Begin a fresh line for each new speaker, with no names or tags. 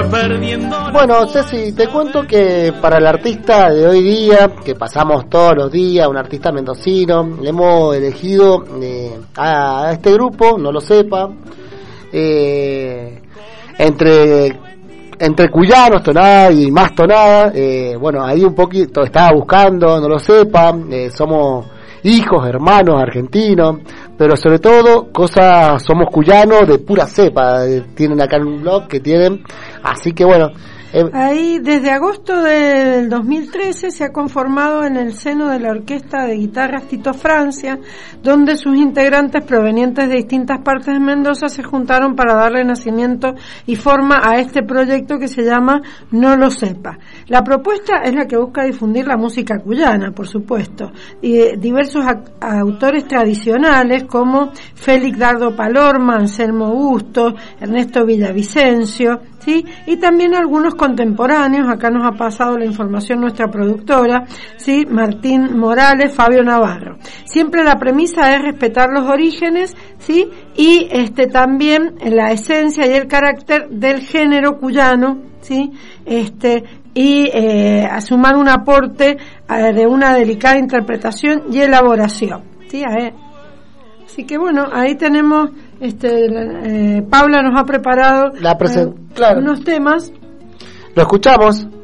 perdiendo.
Bueno, Ceci, te cuento que para el artista de hoy día, que pasamos todos los días, un artista mendocino, le hemos elegido a este grupo, No Lo Sepa, entre cuyanos, tonada y más tonada, bueno, ahí un poquito estaba buscando, No Lo Sepa, somos hijos, hermanos argentinos, pero sobre todo somos cuyanos de pura cepa, tienen acá en un blog que tienen, así que bueno.
Ahí desde agosto del 2013 se ha conformado en el seno de la Orquesta de Guitarras Tito Francia, donde sus integrantes provenientes de distintas partes de Mendoza se juntaron para darle nacimiento y forma a este proyecto que se llama No Lo Sepa. La propuesta es la que busca difundir la música cuyana, por supuesto, y diversos autores tradicionales como Félix Dardo Palorma, Anselmo Bustos, Ernesto Villavicencio, ¿sí? Y también algunos contemporáneos. Acá nos ha pasado la información nuestra productora, ¿sí? Martín Morales, Fabio Navarro. Siempre la premisa es respetar los orígenes, ¿sí? Y también la esencia y el carácter del género cuyano, ¿sí? Y a sumar un aporte de una delicada interpretación y elaboración, ¿sí? Así que bueno, ahí tenemos Paula nos ha preparado
claro,
unos temas.
Lo escuchamos.